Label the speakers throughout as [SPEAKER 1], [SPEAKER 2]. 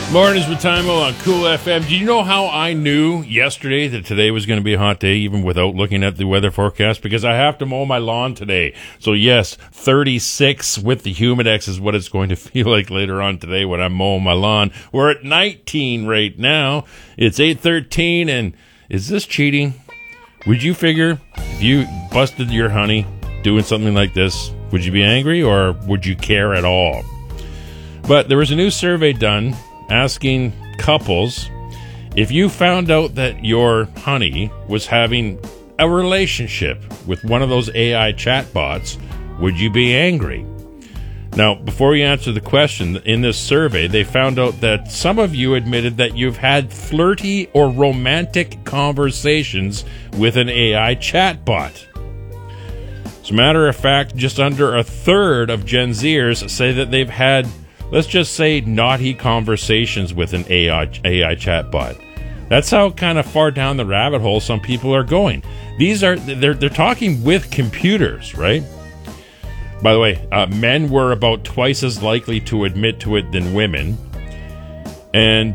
[SPEAKER 1] Mornings with Timo on Cool FM. Do you know how I knew yesterday that today was going to be a hot day, even without looking at the weather forecast? Because I have to mow my lawn today. So yes, 36 with the Humidex is what it's going to feel like later on today when I'm mowing my lawn. We're at 19 right now. It's 8:13, and is this cheating? Would you figure if you busted your honey doing something like this, would you be angry or would you care at all? But there was a new survey done asking couples, if you found out that your honey was having a relationship with one of those AI chatbots, would you be angry? Now, before you answer the question, in this survey, they found out that some of you admitted that you've had flirty or romantic conversations with an AI chatbot. As a matter of fact, just under a third of Gen Zers say that they've had, let's just say, naughty conversations with an AI chatbot. That's how kind of far down the rabbit hole some people are going. They're talking with computers, right? By the way, men were about twice as likely to admit to it than women, and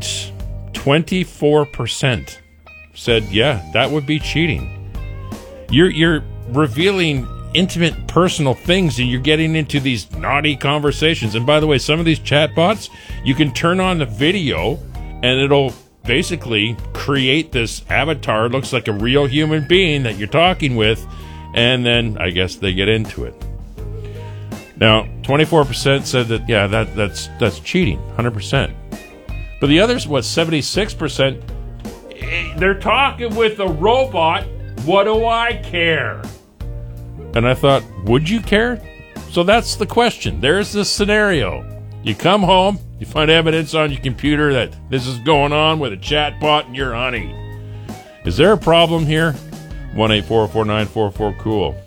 [SPEAKER 1] 24% said, yeah, that would be cheating. You're revealing intimate, personal things, and you're getting into these naughty conversations. And by the way, some of these chatbots, you can turn on the video and it'll basically create this avatar. It looks like a real human being that you're talking with, and then I guess they get into it. Now, 24% said that, yeah, that's cheating, 100%. But the others, 76%, they're talking with a robot. What do I care? And I thought, would you care? So that's the question. There's the scenario. You come home, you find evidence on your computer that this is going on with a chatbot and your honey. Is there a problem here? 1-844-944-COOL.